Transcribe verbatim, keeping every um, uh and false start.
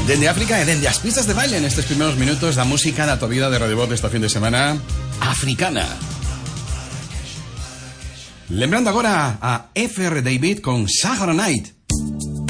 Dende África e dende as pistas de baile nestes primeiros minutos da música da tua vida de Radio Voz esta fin de semana africana. Lembrando agora a F R David con Sahara Night.